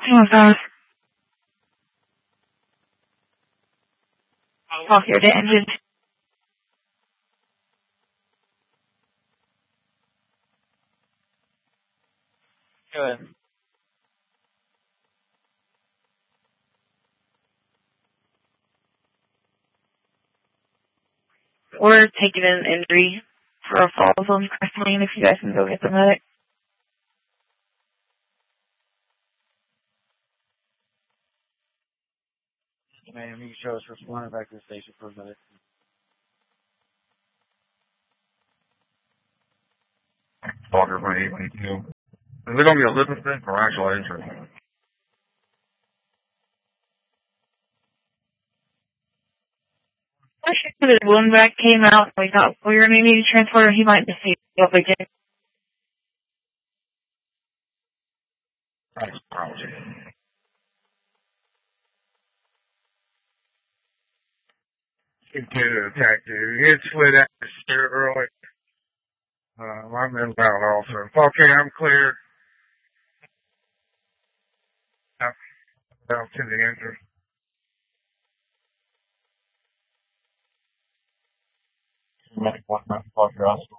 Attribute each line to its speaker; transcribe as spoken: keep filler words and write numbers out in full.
Speaker 1: Oh my gosh. Oh, here, the engine.
Speaker 2: Good.
Speaker 1: We're taking an injury for a fall zone Crestline if you guys can go get the medic.
Speaker 2: Ma'am, you can show us responding back to the station for a minute.
Speaker 3: Walker for eight one two. Is it going to be a lip assist or actual injury?
Speaker 1: Especially if his wound back came out, we thought we were going to need a transporter, he might just be up again.
Speaker 3: That's probably. Continue to attack you. He had slid out the stair early. Uh, I'm inbound also. Okay, I'm clear. Down to the engine. Medic one nine five, you're